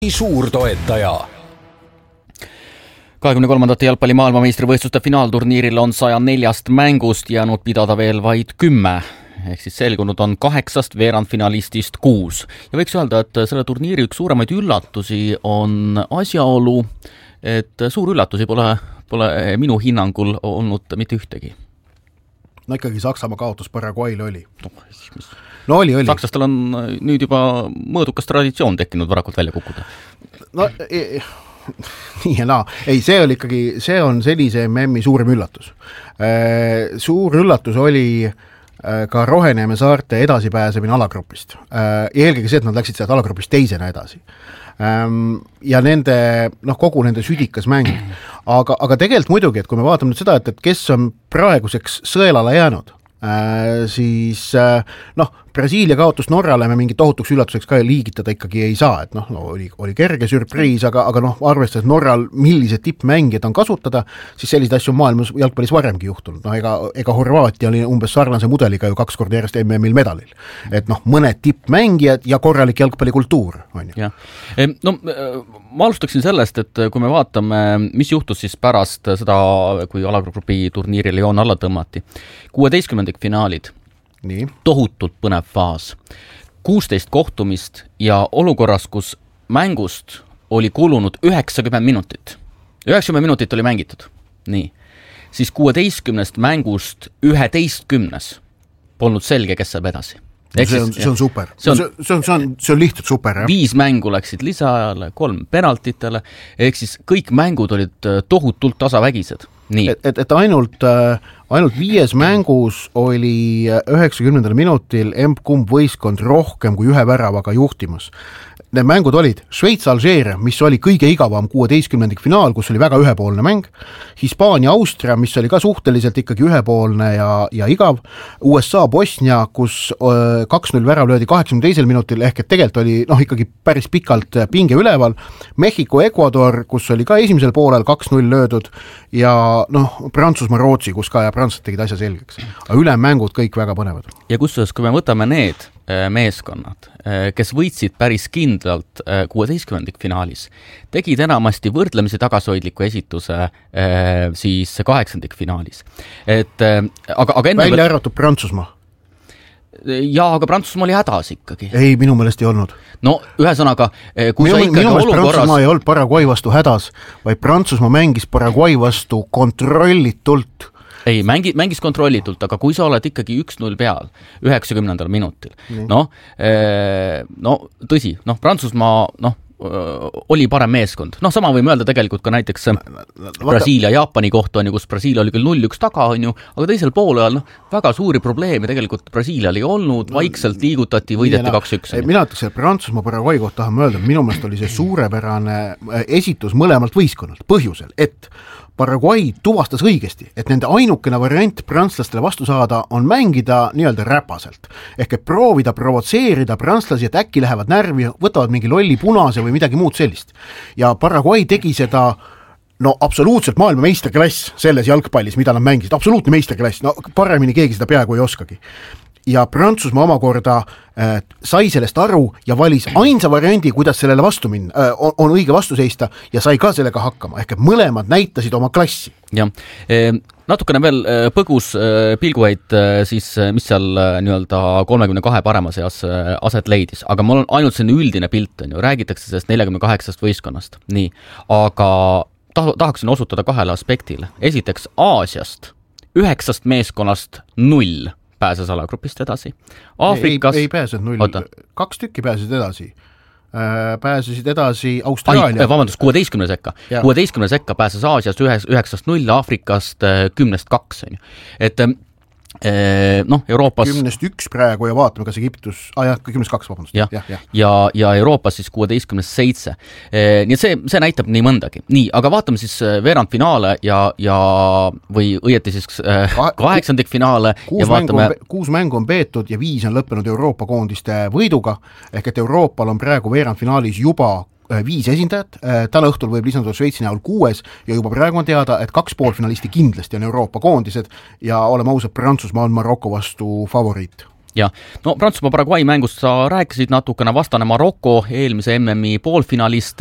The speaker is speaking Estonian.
Suurtoetaja. 23. jalgpalli maailmameistrivõistluste finaalturniiril on 104 mängust jäänud pidada veel vaid 10. Ehk siis selgunud on 8 veerandfinalistist 6. Ja võiks öelda, et selle turniiri üks suuremaid üllatusi on asjaolu, et suur üllatusi pole minu hinnangul olnud mitte ühtegi. No ikkagi Saksamaa kaotus Paraguay'le oli. No oli. Sakslastel on nüüd juba mõõdukas traditsioon tekkinud varakult välja kukkuda. No nii ja naa. Ei, see on sellise MM-i suurem üllatus. Suur üllatus oli ka Roheneeme saarte edasipääsemine alagrupist. Eelkõige see, et nad läksid sealt alagrupist teisena edasi. Ja kogu nende südikas mäng. Aga tegelikult muidugi, et kui me vaatame nüüd seda, et kes on praeguseks sõelale jäänud, siis Brasiilia kaotus Norrale me mingi tohutuks üllatuseks ka liigitada ikkagi ei saa, et oli kerge sürpriis, aga arvestades Norral millised tippmängijad on kasutada, siis selliseid asju maailmas jalgpallis varemgi juhtunud. Ega Horvaatia oli umbes sarnase mudeliga ju 2 korda järjest MM-il medalil. Et mõned tippmängijad ja korralik jalgpallikultuur on ju. Ma alustaksin sellest, et kui me vaatame, mis juhtus siis pärast seda, kui alagrupi turniiril joon alla tõmmati. 16. finaalid. Nii. Tohutult põnev faas. 16 kohtumist ja olukorras, kus mängust oli kulunud 90 minutit. 90 minutit oli mängitud. Nii. Siis 16 mängust 11 polnud selge, kes saab edasi. See on super. See on lihtsalt super. 5 mängu läksid lisaajale, 3 penaltitele, ehk siis kõik mängud olid tohutult tasavägised. Nii. Et ainult 5 mängus oli 90 minutil emb-kumb võistkond rohkem kui 1 väravaga juhtimas. Need mängud olid Šveits-Alžeeria, mis oli kõige igavam 16. finaal, kus oli väga ühepoolne mäng, Hispaania-Austria, mis oli ka suhteliselt ikkagi ühepoolne ja igav, USA-Bosnia, kus 2-0 värav löödi 82. minutil, ehk et tegelikult oli ikkagi päris pikalt pinge üleval, Mehhiko-Ecuador, kus oli ka esimesel poolel 2-0 löödud ja Prantsusmaa-Rootsi, kus ka ja prantslased tegid asja selgeks. Aga ülemängud kõik väga põnevad. Ja kusjuures, kui me võtame need meeskonnad, kes võitsid päris kindlalt 16. finaalis, tegid enamasti võrdlemisi tagasihoidliku esituse siis 8. finaalis. Aga välja arvatud Prantsusmaa. Ja, aga Prantsusmaa oli hädas ikkagi. Ei, minu meelest ei olnud. No, ühesõnaga, kui sa ikkagi olukorras... Prantsusmaa ei olnud Paraguay vastu hädas, vaid Prantsusmaa mängis Paraguay vastu kontrollitult. Ei, mängis kontrollitult, aga kui sa oled ikkagi 1-0 peal 90. minutil, tõsi, Prantsusmaa, oli parem meeskond. Sama võime öelda tegelikult ka näiteks Brasiilia Jaapani kohta on ju, kus Brasiilia oli küll 0-1 taga on ju, aga teisel poolel väga suuri probleeme tegelikult Brasiilial ei olnud, vaikselt liigutati, võideti 2-1. Mina ütleks, et Prantsusmaa Paraguay kohta tahan öelda, minu meelest oli see suurepärane esitus mõlemalt võistkonnalt põhjusel, et Paraguay tuvastas õigesti, et nende ainukene variant prantslastele vastu saada on mängida nii-öelda räpaselt. Ehk et proovida provotseerida prantslasi, et äkki lähevad närvi, võtavad mingi lolli punase või midagi muud sellist. Ja Paraguay tegi seda absoluutselt maailma meisterklass selles jalgpallis, mida nad mängisid. Absoluutne meisterklass, paremini keegi seda peaaegu ei oskagi. Ja Prantsusmaa omakorda sai sellest aru ja valis ainsa variandi, kuidas sellele vastu minna, on õige vastu seista ja sai ka sellega hakkama. Ehk et mõlemad näitasid oma klassi. Ja, natukene veel põgus pilguheid siis, mis seal nii-öelda 32 parema seas aset leidis. Aga mul on ainult selline üldine pilt, on ju, räägitakse sellest 48 võistkonnast. Nii, aga tahaksin osutada 2 aspektile. Esiteks Aasiast 9 meeskonnast 0 pääses alagrupist edasi. Afrikas... Ei pääsed 0. 2 tükki pääsesid edasi. Pääsesid edasi Austraalia. Vabandust, 16 sekka. 16 sekka pääses Aasiast 9-0, Afrikast 10-2. Et Euroopas... 10-1 praegu ja vaatame, kas Egiptus... 10-2, vabandust. Ja Euroopas siis 16-7. Nii et see näitab nii mõndagi. Nii, aga vaatame siis veerandfinaale või õieti siis 8. finaale. 6 mängu on peetud ja 5 on lõppenud Euroopa koondiste võiduga. Ehk et Euroopal on praegu veerandfinaalis juba 5 esindajat, täna õhtul võib lisanduda Šveitsi näol 6 ja juba praegu on teada, et 2 poolfinalisti kindlasti on Euroopa koondised ja oleme ausad, Prantsusmaa on Maroko vastu favoriit. jah, no Prantsusmaa Paraguay mängust sa rääkisid natukene, vastane Maroko, eelmise MM-i poolfinalist,